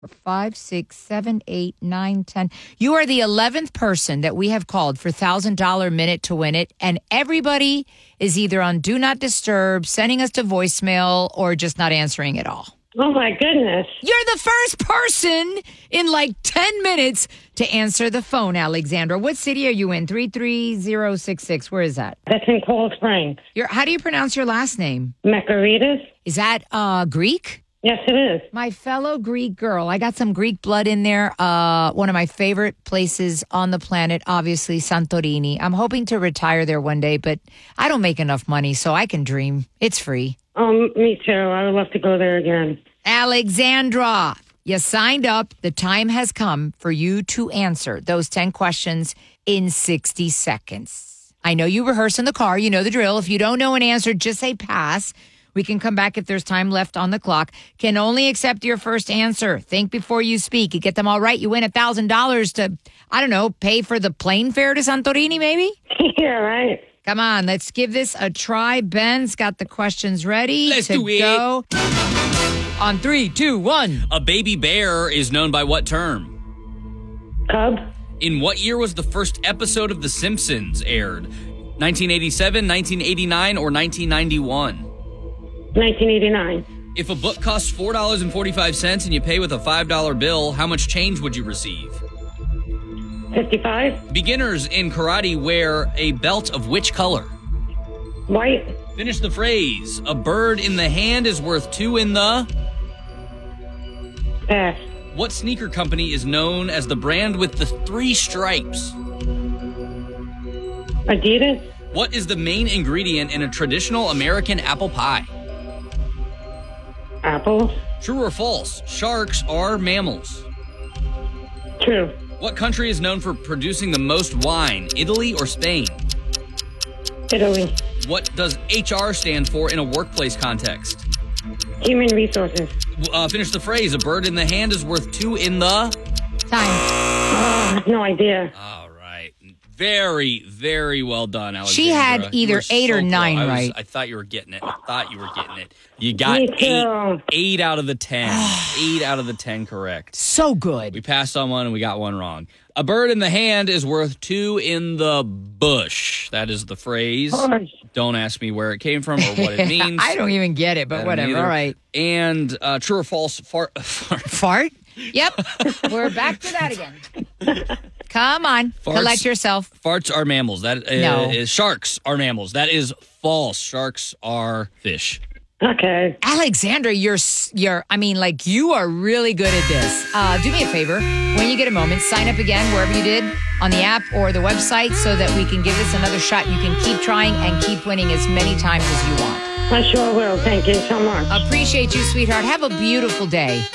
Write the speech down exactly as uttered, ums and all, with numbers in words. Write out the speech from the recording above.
Five, six, seven, eight, nine, ten. You are the eleventh person that we have called for one thousand dollars minute to win it. And everybody is either on Do Not Disturb, sending us to voicemail, or just not answering at all. Oh, my goodness. You're the first person in like ten minutes to answer the phone, Alexandra. What city are you in? three three zero six six. Where is that? That's in Cold Springs. You're, how do you pronounce your last name? Makarides? Is that uh, Greek? Yes, it is. My fellow Greek girl. I got some Greek blood in there. Uh, one of my favorite places on the planet, obviously, Santorini. I'm hoping to retire there one day, but I don't make enough money, so I can dream. It's free. Um, me too. I would love to go there again. Alexandra, you signed up. The time has come for you to answer those ten questions in sixty seconds. I know you rehearse in the car. You know the drill. If you don't know an answer, just say pass. We can come back if there's time left on the clock. Can only accept your first answer. Think before you speak. You get them all right, you win one thousand dollars to, I don't know, pay for the plane fare to Santorini, maybe? Yeah, right. Come on, let's give this a try. Ben's got the questions ready Let's to do it. go. On three, two, one. A baby bear is known by what term? Cub? In what year was the first episode of The Simpsons aired? nineteen eighty-seven, nineteen eighty-nine, or nineteen ninety-one? nineteen eighty-nine. If a book costs four dollars and forty-five cents and you pay with a five dollar bill, how much change would you receive? fifty-five. Beginners in karate wear a belt of which color? White? Finish the phrase. A bird in the hand is worth two in the... Pass. What sneaker company is known as the brand with the three stripes? Adidas? What is the main ingredient in a traditional American apple pie? Apple? True or false? Sharks are mammals. True. What country is known for producing the most wine? Italy or Spain? Italy. What does H R stand for in a workplace context? Human resources. Uh, finish the phrase. A bird in the hand is worth two in the... Time. Oh, no idea. All right. Very, very well done, Alexandra. She had You either were eight so or nine close. I was- right. I thought you were getting it. I thought you were getting it. You got Me too. eight, eight out of the ten. eight out of the ten correct. So good. We passed on one and we got one wrong. A bird in the hand is worth two in the bush. That is the phrase. Bush. Don't ask me where it came from or what it means. I don't even get it, I but don't whatever. either. All right. And uh, true or false? Fart. fart. Fart? Yep. We're back to that again. Come on. Farts. Collect yourself. Farts are mammals. That uh, No. is sharks are mammals. That is false. Sharks are fish. Okay. Alexandra, you're, s- you're, I mean, like, you are really good at this. Uh, do me a favor. When you get a moment, sign up again wherever you did on the app or the website so that we can give this another shot. You can keep trying and keep winning as many times as you want. I sure will. Thank you so much. Appreciate you, sweetheart. Have a beautiful day.